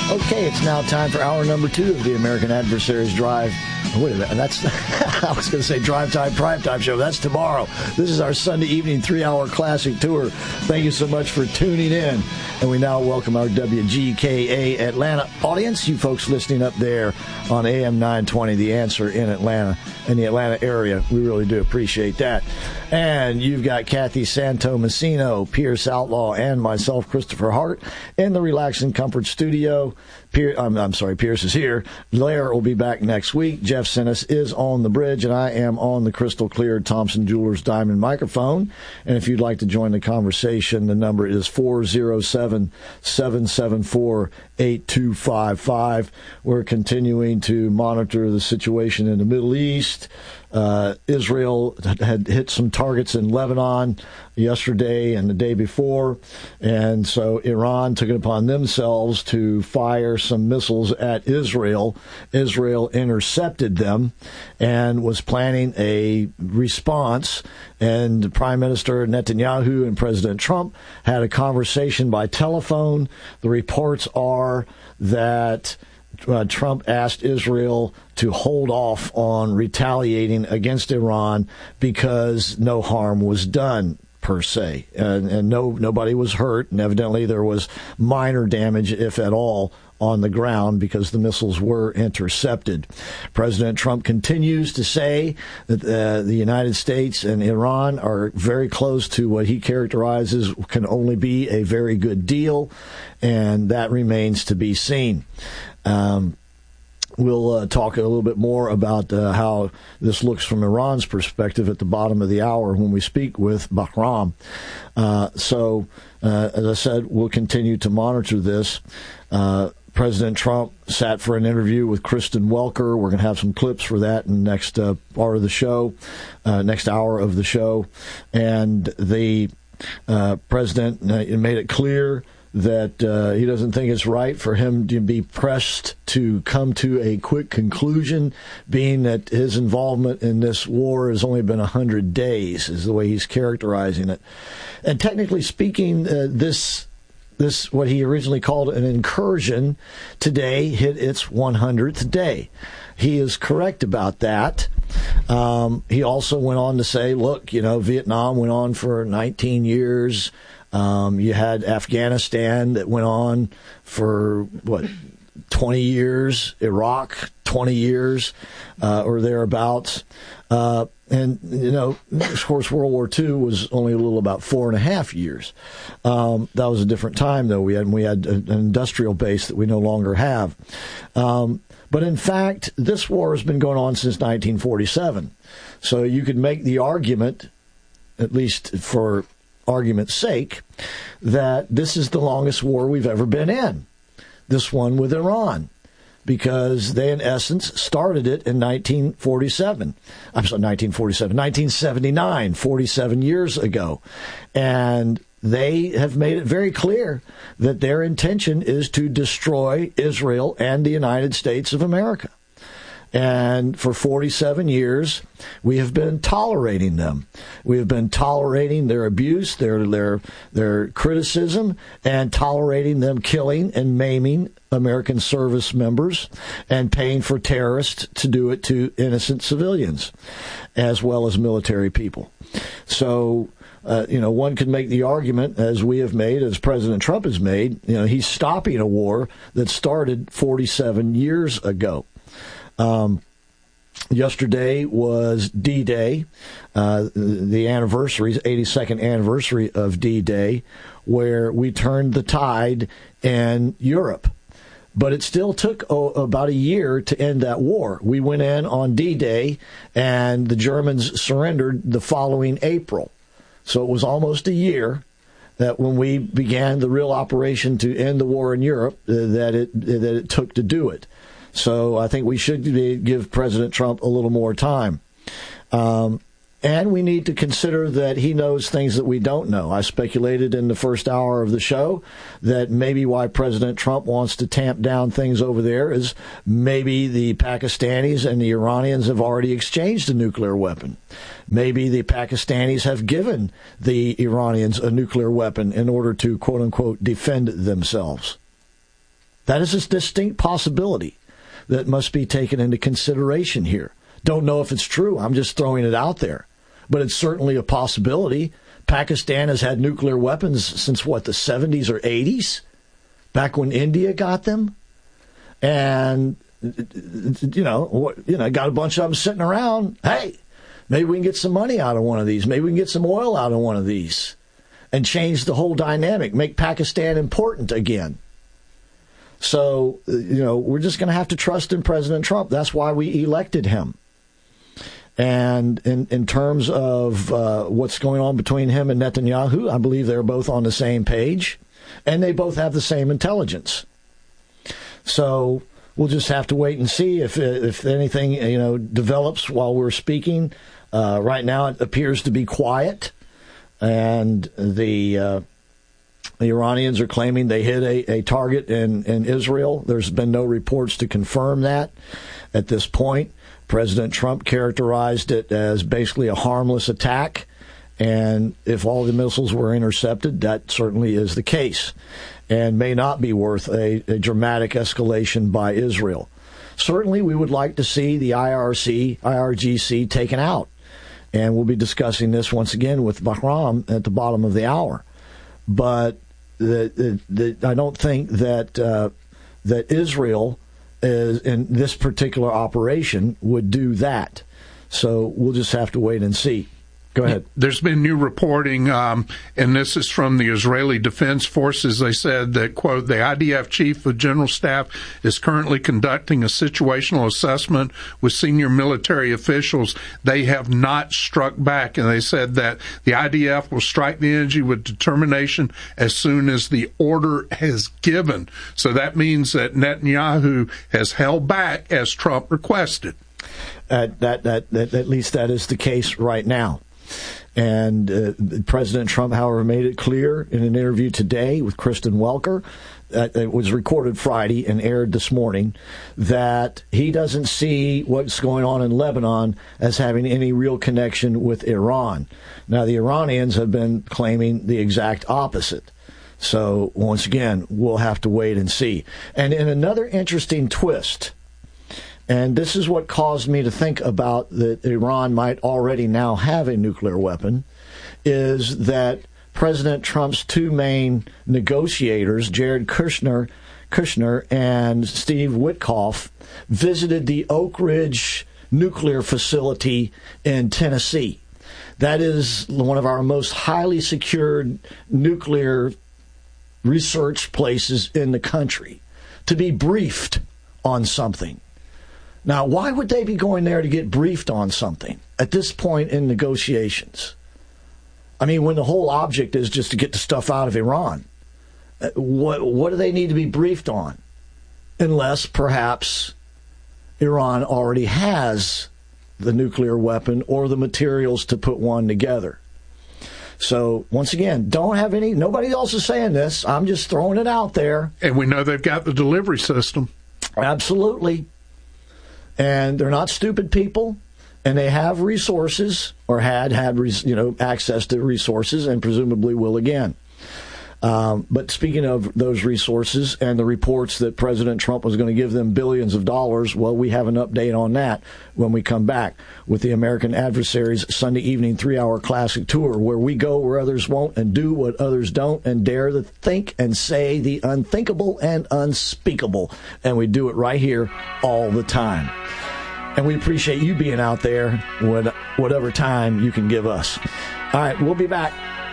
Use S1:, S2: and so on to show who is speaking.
S1: Okay, it's now time for hour number 2 of the American Adversaries Drive. Wait a minute, that's, I was going to say Drive Time, Prime Time show. That's tomorrow. This is our Sunday evening 3-hour classic tour. Thank you so much for tuning in. And we now welcome our WGKA Atlanta audience, you folks listening up there on AM 920, The Answer in Atlanta, in the Atlanta area. We really do appreciate that. And you've got Kathy Santo Messino, Pierce Outlaw, and myself, Christopher Hart, in the Relax and Comfort studio. Pierce is here. Blair will be back next week. Jeff Sinnis is on the bridge, and I am on the crystal clear Thompson Jewelers Diamond microphone. And if you'd like to join the conversation, the number is 407-774-8255. We're continuing to monitor the situation in the Middle East. Israel had hit some targets in Lebanon yesterday and the day before, and so Iran took it upon themselves to fire some missiles at Israel. Israel intercepted them and was planning a response, and Prime Minister Netanyahu and President Trump had a conversation by telephone. The reports are that Trump asked Israel to hold off on retaliating against Iran because no harm was done, per se. And nobody was hurt, and evidently there was minor damage, if at all, on the ground because the missiles were intercepted. President Trump continues to say that the United States and Iran are very close to what he characterizes can only be a very good deal, and that remains to be seen. We'll talk a little bit more about how this looks from Iran's perspective at the bottom of the hour when we speak with Bahram. So, as I said, we'll continue to monitor this. President Trump sat for an interview with Kristen Welker. We're going to have some clips for that in the next part of the show, next hour of the show. And the president made it clear that he doesn't think it's right for him to be pressed to come to a quick conclusion, being that his involvement in this war has only been 100 days, is the way he's characterizing it. And technically speaking, this what he originally called an incursion today hit its 100th day. He is correct about that. He also went on to say, look, Vietnam went on for 19 years. You had Afghanistan that went on for, 20 years, Iraq, 20 years, or thereabouts. And, of course, World War II was only a little about 4.5 years. That was a different time, though. We had an industrial base that we no longer have. But, in fact, this war has been going on since 1947. So you could make the argument, at least for argument's sake, that this is the longest war we've ever been in, this one with Iran, because they, in essence, started it in 1979, 47 years ago. And they have made it very clear that their intention is to destroy Israel and the United States of America. And for 47 years, we have been tolerating them. We have been tolerating their abuse, their criticism, and tolerating them killing and maiming American service members and paying for terrorists to do it to innocent civilians, as well as military people. So, one could make the argument, as we have made, as President Trump has made, he's stopping a war that started 47 years ago. Yesterday was D-Day, the anniversary, 82nd anniversary of D-Day, where we turned the tide in Europe. But it still took about a year to end that war. We went in on D-Day, and the Germans surrendered the following April. So it was almost a year that when we began the real operation to end the war in Europe, that it took to do it. So I think we should give President Trump a little more time. And we need to consider that he knows things that we don't know. I speculated in the first hour of the show that maybe why President Trump wants to tamp down things over there is maybe the Pakistanis and the Iranians have already exchanged a nuclear weapon. Maybe the Pakistanis have given the Iranians a nuclear weapon in order to, quote unquote, defend themselves. That is a distinct possibility that must be taken into consideration here. Don't know if it's true. I'm just throwing it out there. But it's certainly a possibility. Pakistan has had nuclear weapons since, the 70s or 80s? Back when India got them? And, got a bunch of them sitting around. Hey, maybe we can get some money out of one of these. Maybe we can get some oil out of one of these and change the whole dynamic, make Pakistan important again. So, we're just going to have to trust in President Trump. That's why we elected him. And in terms of what's going on between him and Netanyahu, I believe they're both on the same page, and they both have the same intelligence. So we'll just have to wait and see if anything develops while we're speaking. Right now, it appears to be quiet, and the Iranians are claiming they hit a target in Israel. There's been no reports to confirm that at this point. President Trump characterized it as basically a harmless attack, and if all the missiles were intercepted, that certainly is the case, and may not be worth a dramatic escalation by Israel. Certainly, we would like to see the IRGC taken out, and we'll be discussing this once again with Bahram at the bottom of the hour. But I don't think that Israel in this particular operation would do that. So we'll just have to wait and see. Go ahead.
S2: There's been new reporting, and this is from the Israeli Defense Forces. They said that, quote, the IDF Chief of General Staff is currently conducting a situational assessment with senior military officials. They have not struck back, and they said that the IDF will strike the energy with determination as soon as the order is given. So that means that Netanyahu has held back as Trump requested.
S1: At least that is the case right now. And President Trump, however, made it clear in an interview today with Kristen Welker, it was recorded Friday and aired this morning, that he doesn't see what's going on in Lebanon as having any real connection with Iran. Now, the Iranians have been claiming the exact opposite. So, once again, we'll have to wait and see. And in another interesting twist, and this is what caused me to think about that Iran might already now have a nuclear weapon, is that President Trump's two main negotiators, Jared Kushner and Steve Witkoff, visited the Oak Ridge nuclear facility in Tennessee. That is one of our most highly secured nuclear research places in the country, to be briefed on something. Now, why would they be going there to get briefed on something at this point in negotiations? I mean, when the whole object is just to get the stuff out of Iran, what do they need to be briefed on? Unless perhaps Iran already has the nuclear weapon or the materials to put one together. So, once again, nobody else is saying this. I'm just throwing it out there.
S2: And we know they've got the delivery system.
S1: Absolutely. And they're not stupid people, and they have resources, or had access to resources, and presumably will again. But speaking of those resources and the reports that President Trump was going to give them billions of dollars, well, we have an update on that when we come back with the American Adversaries Sunday evening 3-hour classic tour, where we go where others won't and do what others don't and dare to think and say the unthinkable and unspeakable. And we do it right here all the time. And we appreciate you being out there whatever time you can give us. All right, we'll be back.